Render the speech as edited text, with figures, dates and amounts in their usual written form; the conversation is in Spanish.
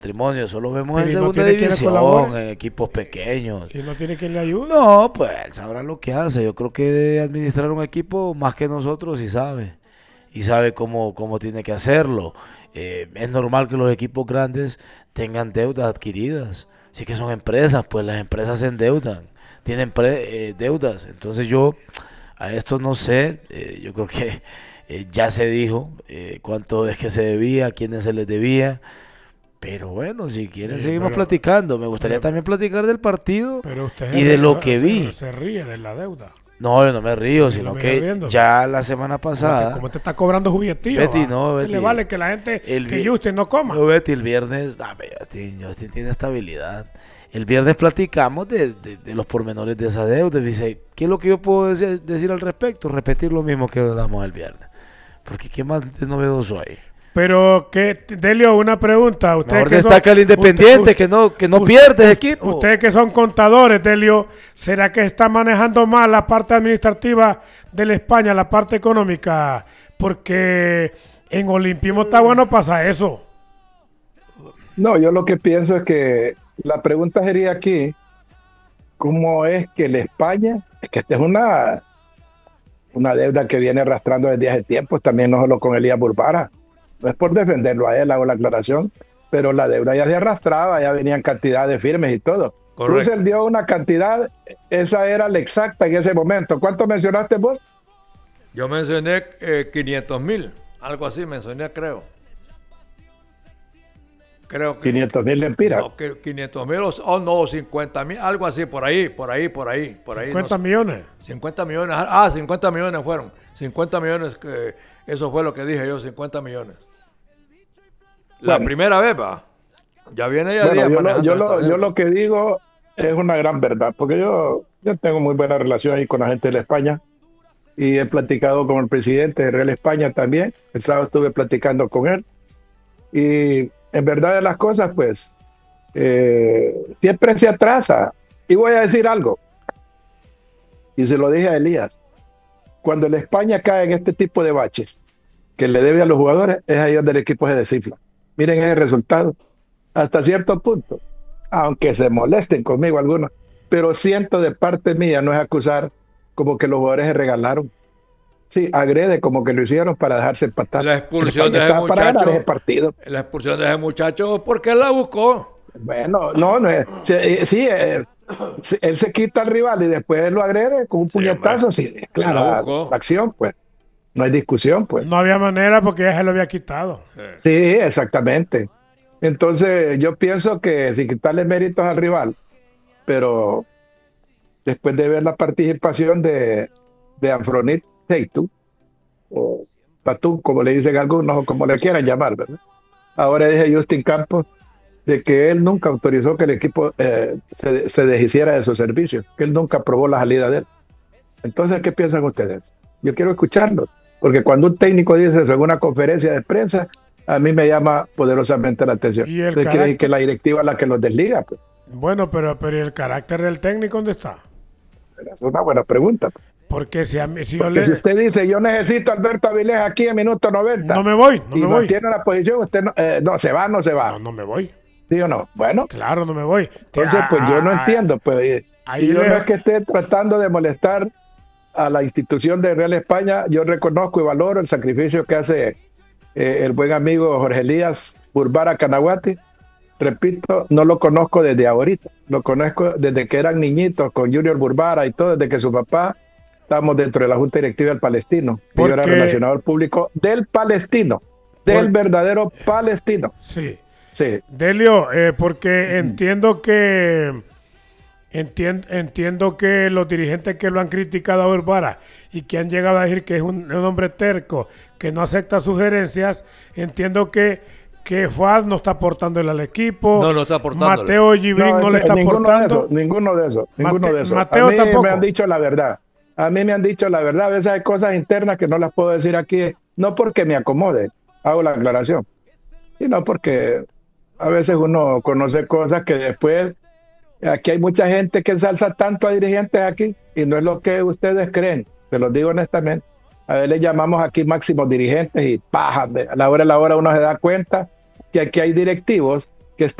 patrimonio, eso lo vemos en Y no segunda tiene quien le división, colabore. en equipos pequeños. Y no tiene quien le ayude. No, pues él sabrá lo que hace. Yo creo que de administrar un equipo más que nosotros sí sabe. Y sabe cómo tiene que hacerlo. Es normal que los equipos grandes tengan deudas adquiridas. Si que son empresas, pues las empresas se endeudan, tienen deudas. Entonces yo a esto no sé, yo creo que ya se dijo cuánto es que se debía, a quiénes se les debía. Pero bueno, si quieren Sí, seguimos platicando. Me gustaría pero, también platicar del partido pero usted y de lo que vi. se ríe de la deuda. No, yo no me río, Y lo sino mira que riéndose. ya la semana pasada, Como te está cobrando juguetillo, Betty, ¿va? no, ¿Qué Betty. le vale que la gente, El que vi- usted no coma? No, Betty, el viernes, dame, Justin tiene estabilidad. El viernes platicamos de los pormenores de esa deuda. Dice, ¿qué es lo que yo puedo decir al respecto? Repetir lo mismo que hablamos el viernes. Porque ¿qué más de novedoso hay? Pero que, Delio, una pregunta. Mejor destaca el Independiente, que no pierde ese equipo. Ustedes que son contadores, Delio, ¿será que está manejando mal la parte administrativa de la España, la parte económica? Porque en Olimpismo está bueno pasa eso. No, yo lo que pienso es que la pregunta sería aquí, ¿cómo es que la España, es que esta es una deuda que viene arrastrando desde hace tiempo, también no solo con Elías Burbara, no es por defenderlo a él, hago la aclaración, pero la deuda ya se arrastraba, ya venían cantidades firmes y todo. Russell dio una cantidad, esa era la exacta en ese momento. ¿Cuánto mencionaste vos? Yo mencioné 500,000, algo así mencioné, creo. Creo que 500,000 lempiras. No, 500,000 o no, 50,000, algo así, por ahí. 50 no sé. millones. 50 millones, 50 millones fueron. 50 millones, eso fue lo que dije yo, 50 millones. La primera vez, va. Ya viene ya Bueno, días manejando yo lo que digo es una gran verdad, porque yo tengo muy buena relación ahí con la gente de la España y he platicado con el presidente de Real España también. El sábado estuve platicando con él y en verdad de las cosas, pues, siempre se atrasa. Y voy a decir algo, y se lo dije a Elías, cuando la España cae en este tipo de baches que le debe a los jugadores, es ahí donde el equipo se desinfla. Miren ese resultado, hasta cierto punto, aunque se molesten conmigo algunos, pero siento de parte mía, no es acusar como que los jugadores se regalaron. Sí, agrede como que lo hicieron para dejarse empatar. La expulsión de ese para ganar ese muchacho. partido. La expulsión de ese muchacho, porque él la buscó. Bueno, no es. Sí, él se quita al rival y después lo agrede con un puñetazo. Sí, claro, la acción, pues. No hay discusión, pues. No había manera porque ya se lo había quitado. Sí, exactamente. Entonces, yo pienso que sin quitarle méritos al rival, pero después de ver la participación de Anfronit Teitu, o Tatú, como le dicen algunos, o como le quieran llamar, ¿verdad? Ahora dice Justin Campos de que él nunca autorizó que el equipo se deshiciera de sus servicios, que él nunca aprobó la salida de él. Entonces, ¿qué piensan ustedes? Yo quiero escucharlos, porque cuando un técnico dice eso en una conferencia de prensa, a mí me llama poderosamente la atención. Entonces quiere decir que la directiva es la que los desliga. Pues. Bueno, pero ¿y el carácter del técnico dónde está? Es una buena pregunta. Pues. Porque si usted dice, yo necesito a Alberto Avilés aquí en minuto 90. No me voy, no y me voy. mantiene la posición, usted no se va. No me voy. ¿Sí o no? Bueno. Claro, no me voy. Entonces, pues yo no entiendo. Pues, y yo no es que esté tratando de molestar a la institución de Real España. Yo reconozco y valoro el sacrificio que hace el buen amigo Jorge Elías Burbara Canaguati. Repito, no lo conozco desde ahorita. Lo conozco desde que eran niñitos con Junior Burbara y todo, desde que su papá estábamos dentro de la Junta Directiva del Palestino. Yo era relacionador público del Palestino, del verdadero Palestino. Sí. Sí. Delio, porque entiendo que los dirigentes que lo han criticado a Burbara y que han llegado a decir que es un hombre terco, que no acepta sugerencias, entiendo que Fuad no está aportándole al equipo. No está aportando. Mateo Gibrín no le está aportando. Ninguno de esos. Mateo a mí tampoco. me han dicho la verdad. A veces hay cosas internas que no las puedo decir aquí, no porque me acomode, hago la aclaración, sino porque a veces uno conoce cosas que después, aquí hay mucha gente que ensalza tanto a dirigentes aquí, y no es lo que ustedes creen, se los digo honestamente. A veces le llamamos aquí máximos dirigentes y paja, a la hora uno se da cuenta que aquí hay directivos